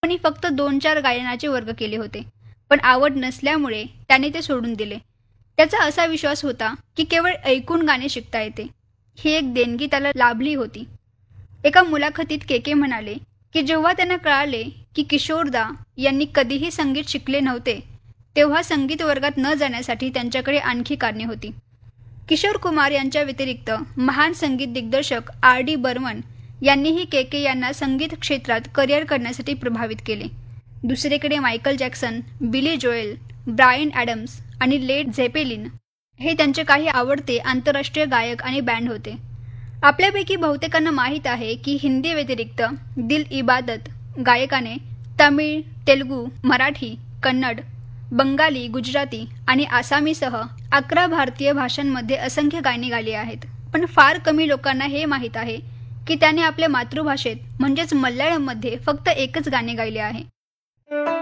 त्यांनी फक्त 2-4 गायनाचे वर्ग केले होते, पण आवड नसल्यामुळे त्याने ते सोडून दिले. त्याचा असा विश्वास होता की केवळ ऐकून गाणे शिकता येते. ही एक देणगी त्याला लाभली होती. एका मुलाखतीत के म्हणाले की जेव्हा त्यांना कळाले की किशोरदा यांनी कधीही संगीत शिकले नव्हते, तेव्हा संगीत वर्गात न जाण्यासाठी त्यांच्याकडे आणखी कारणे होती. किशोर कुमार यांच्या व्यतिरिक्त महान संगीत दिग्दर्शक R.D. बर्मन यांनीही के यांना संगीत क्षेत्रात करिअर करण्यासाठी प्रभावित केले. दुसरीकडे मायकल जॅक्सन, बिली जोएल, ब्रायन ॲडम्स आणि लेड झेपेलिन हे त्यांचे काही आवडते आंतरराष्ट्रीय गायक आणि बँड होते. आपल्यापैकी बहुतेकांना माहीत आहे की हिंदी व्यतिरिक्त दिल इबादत गायकाने तमिळ, तेलुगू, मराठी, कन्नड, बंगाली, गुजराती आणि आसामीसह 11 भारतीय भाषांमध्ये असंख्य गाणी गायली आहेत. पण फार कमी लोकांना हे माहीत आहे की त्याने आपल्या मातृभाषेत म्हणजेच मल्याळममध्ये फक्त एकच गाणे गायले आहे.